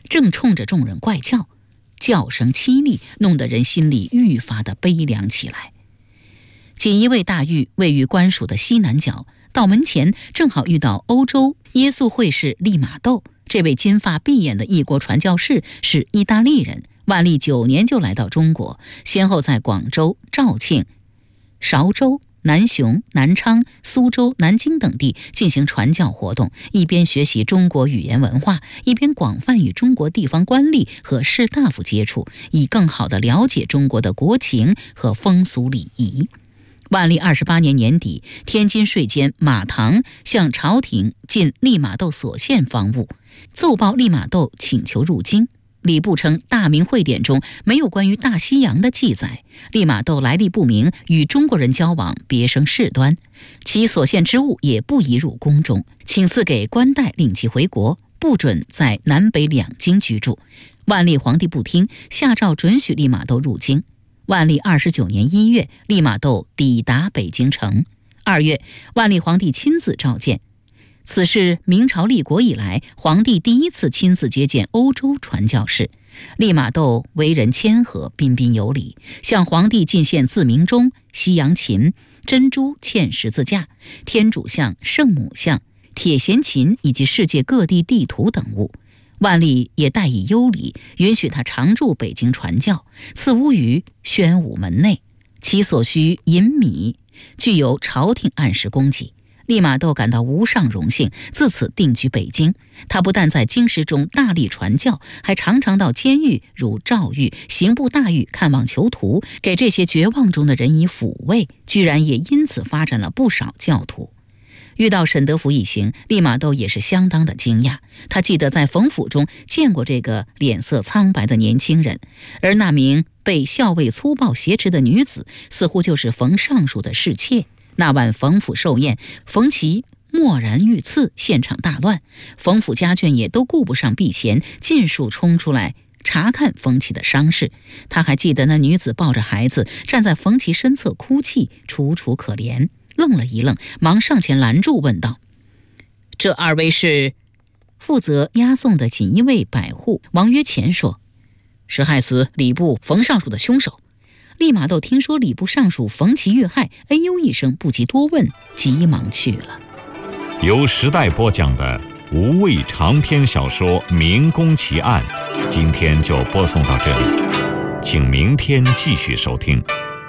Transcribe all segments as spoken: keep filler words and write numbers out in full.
正冲着众人怪叫，叫声凄厉，弄得人心里愈发的悲凉起来。锦衣卫大狱位于官署的西南角，到门前正好遇到欧洲耶稣会士利玛窦。这位金发碧眼的异国传教士是意大利人，万历九年就来到中国，先后在广州、肇庆、韶州、南雄、南昌、苏州、南京等地进行传教活动，一边学习中国语言文化，一边广泛与中国地方官吏和士大夫接触，以更好地了解中国的国情和风俗礼仪。万历二十八年年底，天津税监马堂向朝廷进利玛窦所献方物，奏报利玛窦请求入京。礼部称《大明会典》中没有关于大西洋的记载，利玛窦来历不明，与中国人交往别生事端，其所献之物也不宜入宫中，请赐给官带令其回国，不准在南北两京居住。万历皇帝不听，下诏准许利玛窦入京。万历二十九年一月，利玛窦抵达北京城。二月，万历皇帝亲自召见。此是明朝立国以来，皇帝第一次亲自接见欧洲传教士。利玛窦为人谦和，彬彬有礼，向皇帝进献自鸣钟、西洋琴、珍珠嵌十字架、天主像、圣母像、铁弦琴以及世界各地地图等物。万历也待以优礼，允许他常驻北京传教，赐屋于宣武门内，其所需银米具有朝廷按时供给。利玛窦感到无上荣幸，自此定居北京。他不但在京师中大力传教，还常常到监狱如诏狱、刑部大狱看望囚徒，给这些绝望中的人以抚慰，居然也因此发展了不少教徒。遇到沈德福一行，利玛窦也是相当的惊讶。他记得在冯府中见过这个脸色苍白的年轻人，而那名被校尉粗暴挟持的女子，似乎就是冯尚书的侍妾。那晚冯府寿宴，冯琦默然遇刺，现场大乱，冯府家眷也都顾不上避嫌，尽数冲出来查看冯琦的伤势。他还记得那女子抱着孩子站在冯琦身侧哭泣，楚楚可怜。愣了一愣，忙上前拦住，问道：“这二位是？”负责押送的锦衣卫百户王约前说：“是害死礼部冯尚书的凶手。”利玛窦听说礼部尚书冯琦遇害，哎呦一声，不及多问，急忙去了。 由时代播讲的无畏长篇小说《明宫奇案》，今天就播送到这里，请明天继续收听。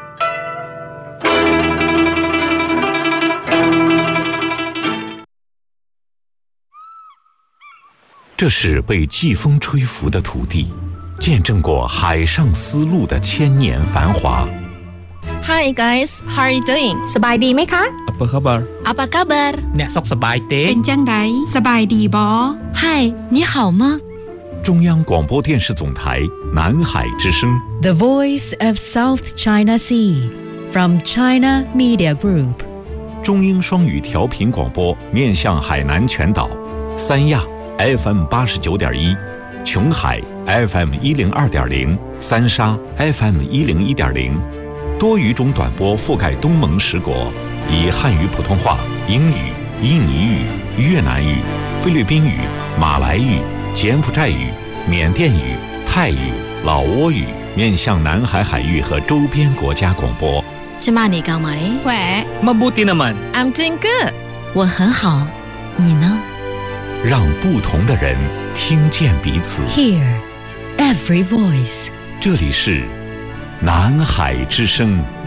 这是被季风吹拂的土地，见证过海上丝路的千年繁华。 Hi guys, how are you doing? สบายดีไหมคะ Apa khabar? Apa kabar? អ្នកសុខសប្បាយទេเป็นจังไดสบายดีบ่ Hi, 你好吗？ 中央广播电视总台南海之声 The Voice of South China Sea from China Media Group 中英双语调频广播，面向海南全岛，三亚 F M 八十九点一，琼海 F M 一零二点零，三沙 F M 一零一点零，多语种短波覆盖东盟十国，以汉语、普通话、英语、印尼语、越南语、菲律宾语、马来语、柬埔寨语、缅甸语、泰语、老挝语，面向南海海域和周边国家广播。 芝麻你干嘛嘞？ 喂 Mabuti naman. I'm doing good. 我很好，你呢？ 让不同的人听见彼此。 Hear every voice 这里是南海之声。